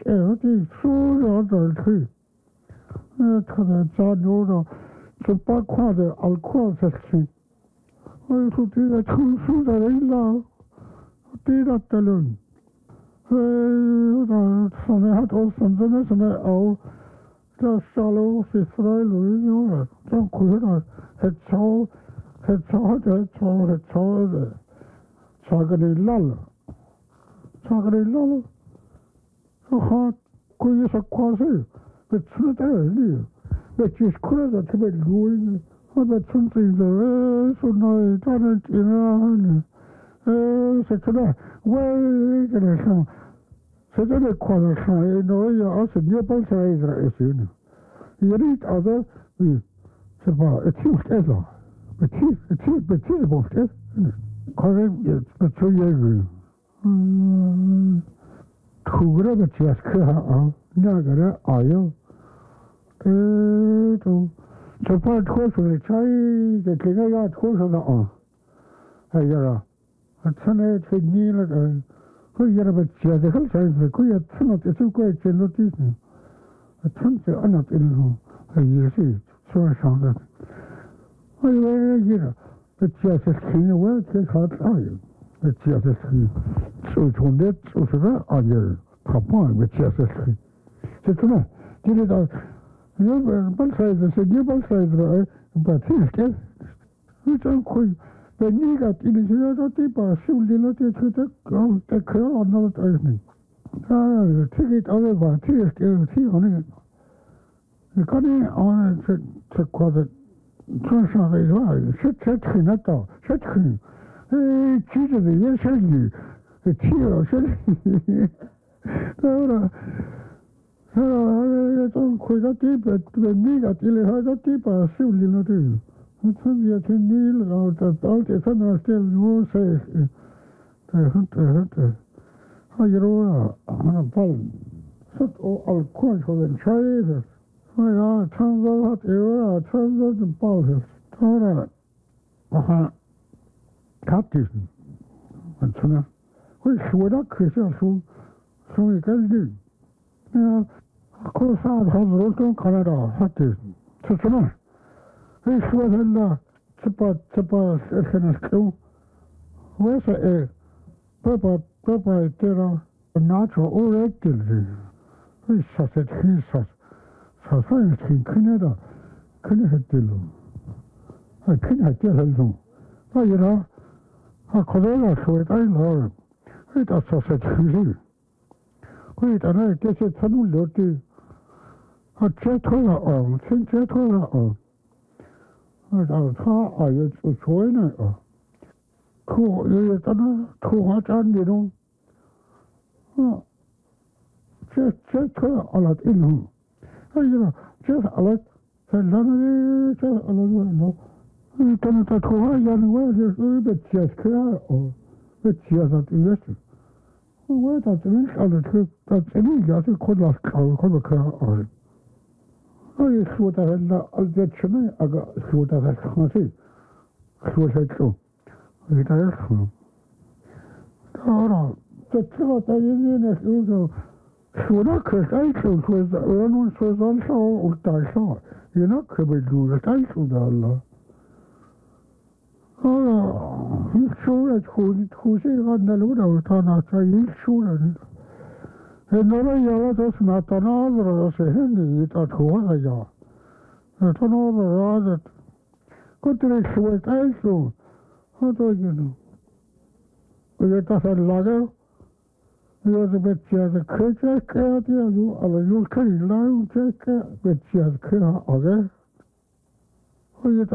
어디 수라들 그他的家牛的这八块的二块才行。我说这个成熟的人了，对了的人，上面还到深圳的现在熬，这下楼是出来旅游了，这回来还炒的，炒个的烂了，说好贵是块钱。这吃的里，那就是可能特别贵呢。我这村子里说那当然进来呢，是这个我这个上，是这个夸张上，那要是你本身也是呢，也得เอา的，是吧？挺实在，挺不实在，可能也不错也是，土个的就是可好，那个的哎呦。这把拖出来，这个要拖出来啊！哎呀，现在太腻了的，我也不接着很长时间，我也吃了这就怪真的地方，吃这安那地方，也是说上的。我以为也是，这接着吃，我也挺好吃的，接着吃，就从那就是那玩意儿，他帮我接着吃，就这么，就是到。日本菜是日本菜的，不挺甜。你真可以，但你个地里现在到地方修理了这车的，在可以拿到这呢。这个到那吧，挺好那个。你看你这块子，穿上来是吧？这挺得到，这挺，举着的也是鱼，挺了是，对了。这回到地边，你个地里还到地边修理了的，村里挺腻了，然后这到底上那些路塞，对，还有啊，那包，说我二块说的菜的，哎呀，长沙他丢了，长沙就包的，当然，我看，他就是，我真的，会说到可笑说一个人，可啥他子都看得到，他的，这什么？说他了，这把现在说，我说爸爸对了，拿出偶尔的人，啥是挺啥也挺肯定的，肯定是对了，肯定是对了种，那有了，可能要说的了，到啥是挺是，到那这些他们了的。接托了哦，先接托了哦，然后他也就说呢哦，可也在那图画展那种，接托了的种，哎呀，这是了，在那里这了了，但是在图画展里我就是被接去了哦，被接上的也是，我到这边上了去，到这里也是可能看哦。说的那这吃呢，个说的是很谁，说是吃，给大家说。当然，这吃了在人家那时候说的可是吃，说是我们说咱少我单少，人家可没住了，单说的了。你说了出去看那路上他那才一说了呢。那个要了就是那到那子了，谁很厉害，出来呀。他那子我这里说单说，我都觉得，我也打算那个，要是被接着开的有可以拉用这个被接着开好的，我也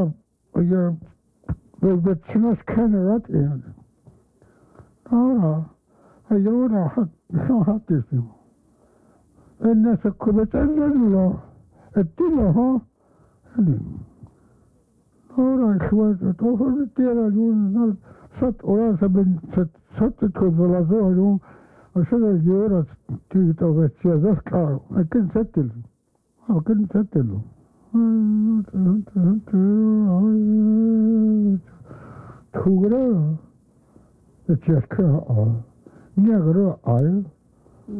被去那是看着我这样的，当然还有的还上还得行，那是可别真正了，对了哈，当然说这都是对了，就那我要是被这投资了之后用。现在有了，就到个接着搞，更彻底了，更彻底了。土个了，这可啊，那个了，哎呀。